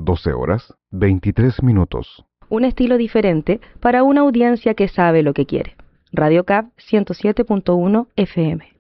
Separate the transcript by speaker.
Speaker 1: 12 horas, 23 minutos.
Speaker 2: Un estilo diferente para una audiencia que sabe lo que quiere. Radio CAP 107.1 FM.